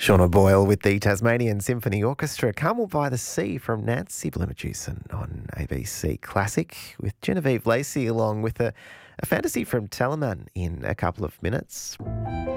Shauna Boyle with the Tasmanian Symphony Orchestra. Carmel by the Sea from Nancy Blumajusen on ABC Classic with Genevieve Lacey along with a fantasy from Telemann in a couple of minutes.